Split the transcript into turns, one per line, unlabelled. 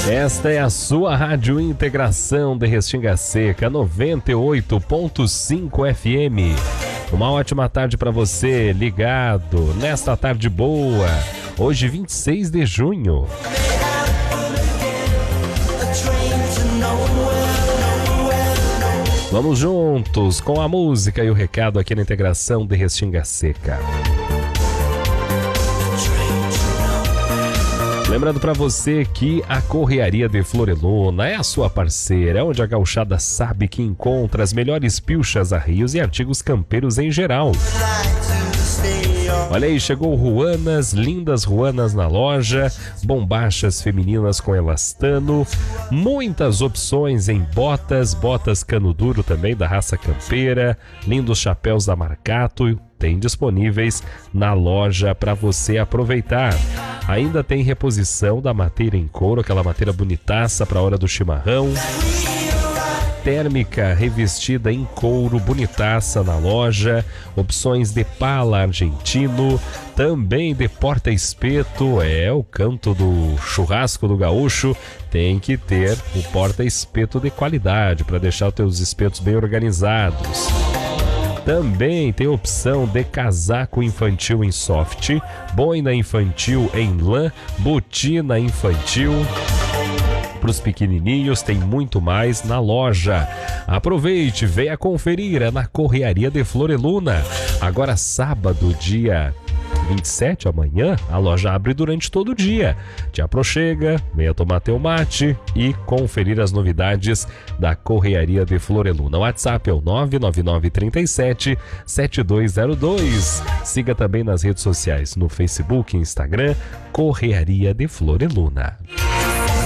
Esta é a sua Rádio Integração de Restinga Seca, 98.5 FM. Uma ótima tarde para você, ligado nesta tarde boa, hoje 26 de junho. Vamos juntos com a música e o recado aqui na Integração de Restinga Seca. Lembrando para você que a Correaria de Floreluna é a sua parceira, onde a gauchada sabe que encontra as melhores pilchas, arreios e artigos campeiros em geral. Olha aí, chegou ruanas, lindas ruanas na loja, bombachas femininas com elastano, muitas opções em botas cano duro também da raça campeira, lindos chapéus da Marcato, tem disponíveis na loja para você aproveitar. Ainda tem reposição da mateira em couro, aquela mateira bonitaça para a hora do chimarrão. Térmica revestida em couro, bonitaça na loja. Opções de pala argentino, também de porta-espeto. É o canto do churrasco do gaúcho. Tem que ter o porta-espeto de qualidade para deixar os teus espetos bem organizados. Também tem opção de casaco infantil em soft, boina infantil em lã, botina infantil. Para os pequenininhos tem muito mais na loja. Aproveite, venha conferir, é na Correaria de Floreluna. Agora sábado, dia 27, amanhã, a loja abre durante todo o dia. Te aproxega, venha tomar teu mate e conferir as novidades da Correaria de Floreluna. O WhatsApp é o 99937-7202. Siga também nas redes sociais, no Facebook e Instagram, Correaria de Floreluna.